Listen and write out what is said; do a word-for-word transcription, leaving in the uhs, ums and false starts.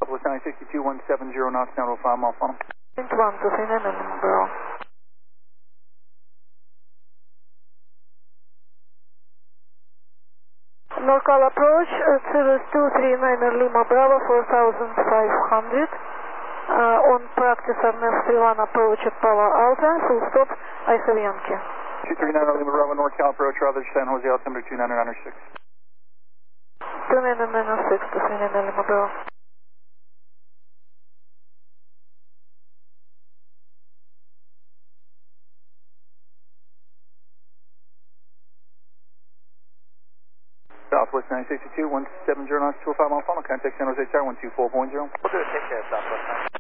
Southwest nine sixty-two, one seven zero knots, down to five mile funnel. Wind one to three nine Lima Bravo. Local approach, uh, Cirrus two three nine Lima Bravo, four thousand five hundred. Uh, on practice on F three one approach at Palo Alto, full stop, I have Yankee. two three nine Lima Bravo, NorCal approach, Rutherford, San Jose, altimeter two nine nine six. two nine nine six to three nine Lima Bravo. Southwest nine sixty-two, one seven zero knots, two oh five mile funnel, contact San Jose Tower, one two four point zero. We'll do it, take care, Southwest nine.